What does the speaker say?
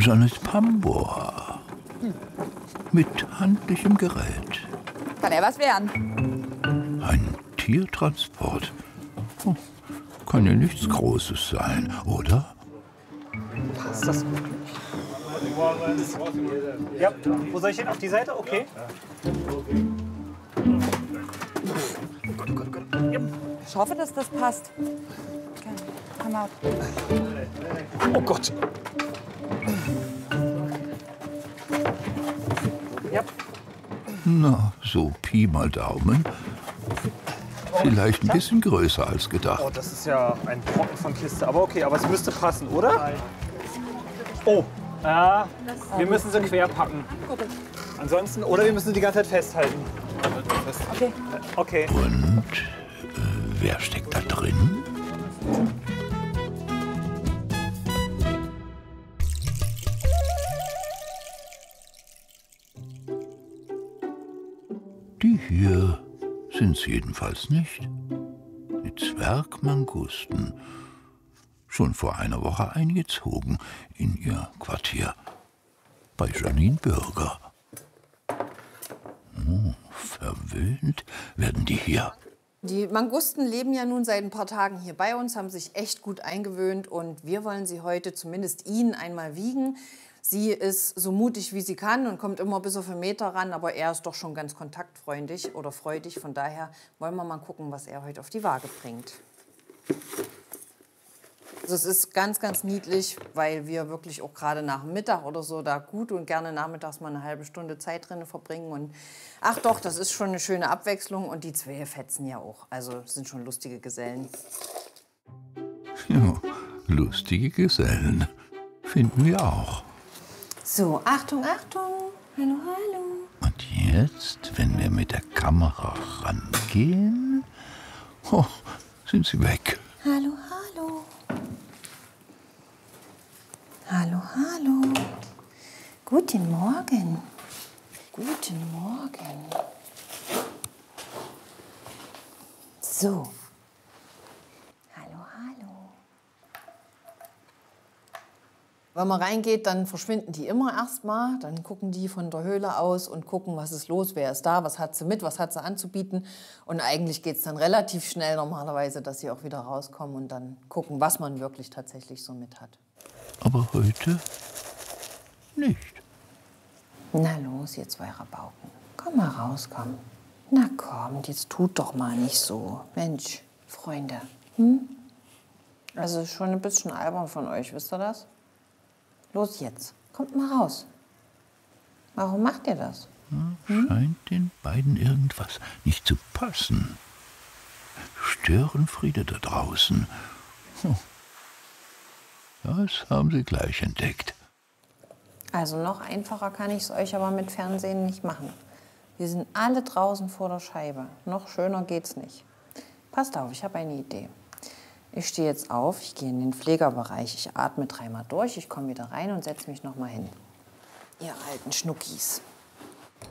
Janet Pambor. Mit handlichem Gerät. Kann ja was werden. Ein Tiertransport. Oh, kann ja nichts Großes sein, oder? Passt das wirklich? Ja, wo soll ich hin? Auf die Seite? Okay. Ich hoffe, dass das passt. Okay. Komm mal. Oh Gott. Ja. Na, so Pi mal Daumen. Vielleicht ein bisschen größer als gedacht. Oh, das ist ja ein Brocken von Kiste. Aber okay, aber es müsste passen, oder? Oh, ja, wir müssen sie quer packen. Ansonsten, oder wir müssen sie die ganze Zeit festhalten. Okay. Okay. Und wer steckt da drin? Die hier sind's jedenfalls nicht. Die Zwergmangusten. Schon vor einer Woche eingezogen in ihr Quartier. Bei Janine Bürger. Oh, verwöhnt werden die hier. Die Mangusten leben ja nun seit ein paar Tagen hier bei uns, haben sich echt gut eingewöhnt und wir wollen sie heute zumindest Ihnen einmal wiegen. Sie ist so mutig, wie sie kann und kommt immer bis auf 1 Meter ran, aber er ist doch schon ganz kontaktfreundlich oder freudig. Von daher wollen wir mal gucken, was er heute auf die Waage bringt. Also es ist ganz, ganz niedlich, weil wir wirklich auch gerade nach dem Mittag oder so da gut und gerne nachmittags mal eine halbe Stunde Zeit drin verbringen. Und ach doch, das ist schon eine schöne Abwechslung und die Zwillinge fetzen ja auch. Also sind schon lustige Gesellen. Ja, lustige Gesellen. Finden wir auch. So, Achtung, Achtung. Hallo, hallo. Und jetzt, wenn wir mit der Kamera rangehen, oh, sind sie weg. Hallo, hallo. Hallo, hallo. Guten Morgen. Guten Morgen. So. Hallo, hallo. Wenn man reingeht, dann verschwinden die immer erstmal. Dann gucken die von der Höhle aus und gucken, was ist los, wer ist da, was hat sie mit, was hat sie anzubieten. Und eigentlich geht es dann relativ schnell normalerweise, dass sie auch wieder rauskommen und dann gucken, was man wirklich tatsächlich so mit hat. Aber heute nicht. Na los, ihr 2 Rabauken. Komm mal raus, komm. Na komm, jetzt tut doch mal nicht so. Mensch, Freunde. Also ist schon ein bisschen albern von euch, wisst ihr das? Los jetzt, kommt mal raus. Warum macht ihr das? Scheint den beiden irgendwas nicht zu passen. Störenfriede da draußen. Das haben sie gleich entdeckt. Also noch einfacher kann ich es euch aber mit Fernsehen nicht machen. Wir sind alle draußen vor der Scheibe. Noch schöner geht's nicht. Passt auf, ich habe eine Idee. Ich stehe jetzt auf, ich gehe in den Pflegerbereich. Ich atme 3-mal durch, ich komme wieder rein und setze mich noch mal hin. Ihr alten Schnuckis.